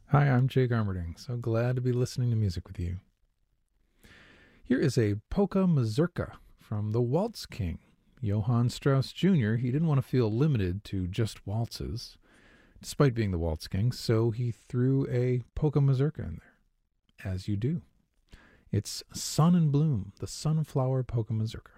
Hi, I'm Jake Armerding. So glad to be listening to music with you. Here is a polka mazurka from the Waltz King, Johann Strauss Jr. He didn't want to feel limited to just waltzes, despite being the Waltz King, so he threw a polka mazurka in there, as you do. It's Sun and Bloom, the Sunflower Polka Mazurka.